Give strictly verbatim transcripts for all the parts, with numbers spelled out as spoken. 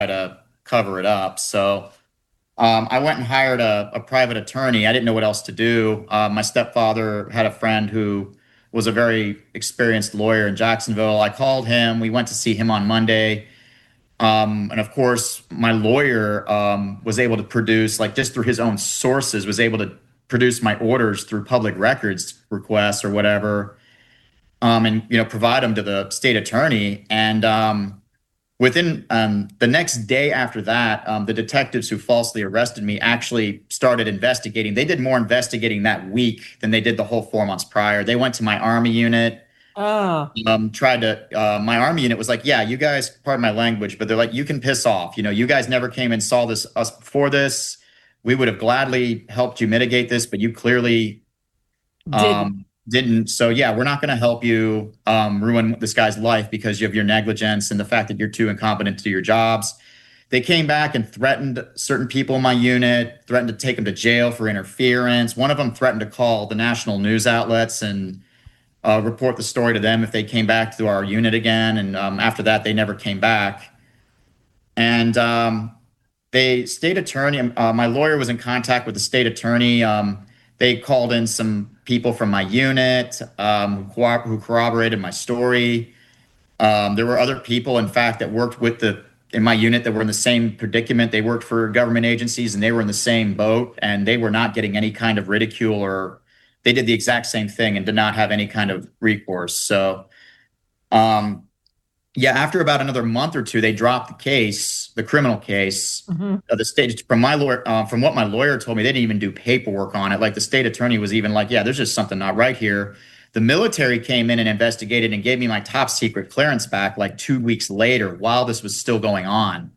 to cover it up. So um, I went and hired a, a private attorney. I didn't know what else to do. Uh, my stepfather had a friend who was a very experienced lawyer in Jacksonville. I called him. We went to see him on Monday. Um, and of course, my lawyer um, was able to produce, like just through his own sources, was able to produce my orders through public records requests or whatever, um, and you know provide them to the state attorney. And um, within um, the next day after that, um, the detectives who falsely arrested me actually started investigating. They did more investigating that week than they did the whole four months prior. They went to my Army unit. Oh, Um, tried to, uh, my Army unit was like, yeah, you guys, pardon my language, but they're like, you can piss off. You know, you guys never came and saw this, us before this. We would have gladly helped you mitigate this, but you clearly didn't. um, didn't. So, yeah, we're not going to help you um, ruin this guy's life because of your negligence and the fact that you're too incompetent to do your jobs. They came back and threatened certain people in my unit, threatened to take them to jail for interference. One of them threatened to call the national news outlets and Uh, report the story to them if they came back to our unit again. And um, after that, they never came back. And um, they state attorney, uh, my lawyer was in contact with the state attorney. Um, they called in some people from my unit um, who, co- who corroborated my story. Um, there were other people, in fact, that worked with the in my unit that were in the same predicament. They worked for government agencies and they were in the same boat, and they were not getting any kind of ridicule, or they did the exact same thing and did not have any kind of recourse. So, um, yeah, after about another month or two, they dropped the case, the criminal case. Mm-hmm. Uh, the state, from my lawyer, uh, from what my lawyer told me, they didn't even do paperwork on it. Like the state attorney was even like, "Yeah, there's just something not right here." The military came in and investigated and gave me my top secret clearance back like two weeks later, while this was still going on.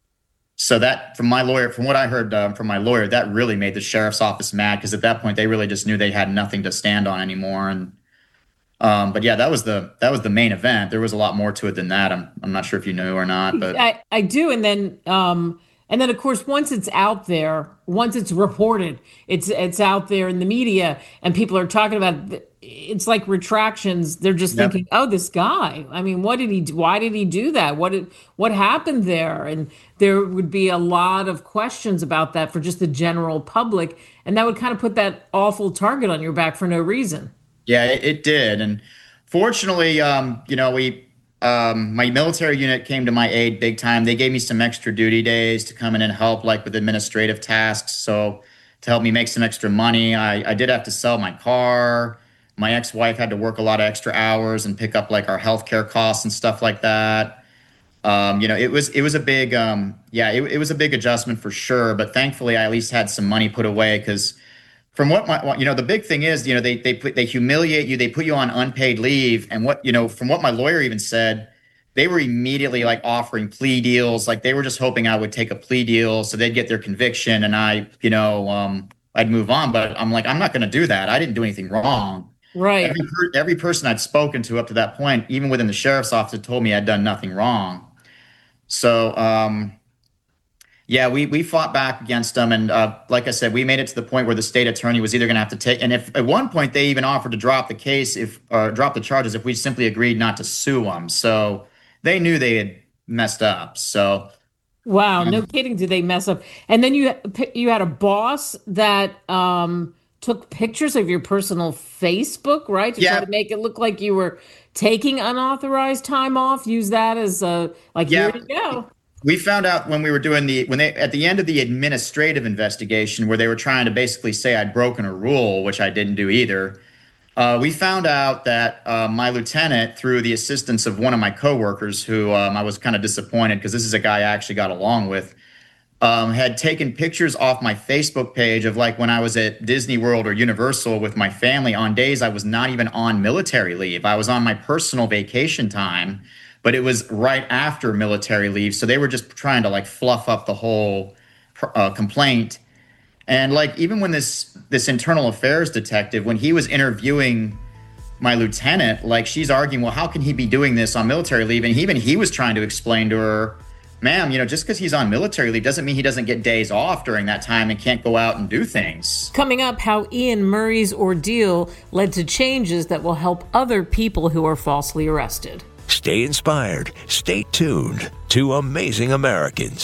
So that, from my lawyer, from what I heard um, from my lawyer, that really made the sheriff's office mad, because at that point they really just knew they had nothing to stand on anymore. And um, but yeah, that was the that was the main event. There was a lot more to it than that. I'm I'm not sure if you knew or not, but I, I do. And then, um, and then of course, once it's out there, once it's reported, it's, it's out there in the media and people are talking about it, it's like retractions. They're just yep. thinking, oh, this guy, I mean, what did he do? Why did he do that? What did, what happened there? And there would be a lot of questions about that for just the general public. And that would kind of put that awful target on your back for no reason. Yeah, it, it did. And fortunately, um, you know, we um, my military unit came to my aid big time. They gave me some extra duty days to come in and help, like with administrative tasks. So to help me make some extra money, I, I did have to sell my car. My ex-wife had to work a lot of extra hours and pick up like our healthcare costs and stuff like that. Um, you know, it was it was a big, um, yeah, it, it was a big adjustment for sure. But thankfully, I at least had some money put away, because from what my, you know, the big thing is, you know, they they put they humiliate you, they put you on unpaid leave, and what you know, from what my lawyer even said, they were immediately like offering plea deals, like they were just hoping I would take a plea deal so they'd get their conviction and I, you know, um, I'd move on. But I'm like, I'm not going to do that. I didn't do anything wrong. Right. Every, per- every person I'd spoken to up to that point, even within the sheriff's office, had told me I'd done nothing wrong. So, um, yeah, we we fought back against them, and uh, like I said, we made it to the point where the state attorney was either going to have to take, and if at one point they even offered to drop the case, if or drop the charges, if we simply agreed not to sue them. So they knew they had messed up. So Wow, no um, kidding. Did they mess up? And then you you had a boss that um, took pictures of your personal Facebook, right, to try yeah, to make it look like you were taking unauthorized time off. Use that as a like, here yeah. you go. We found out when we were doing the when they at the end of the administrative investigation, where they were trying to basically say I'd broken a rule, which I didn't do either. Uh, we found out that uh, my lieutenant, through the assistance of one of my coworkers, who um, I was kind of disappointed because this is a guy I actually got along with, um, had taken pictures off my Facebook page of like when I was at Disney World or Universal with my family on days I was not even on military leave. I was on my personal vacation time, but it was right after military leave. So they were just trying to like fluff up the whole uh, complaint. And like even when this this internal affairs detective, when he was interviewing my lieutenant, like she's arguing, well, how can he be doing this on military leave? And even he was trying to explain to her, ma'am, you know, just because he's on military leave doesn't mean he doesn't get days off during that time and can't go out and do things. Coming up, how Ian Murray's ordeal led to changes that will help other people who are falsely arrested. Stay inspired. Stay tuned to Amazing Americans.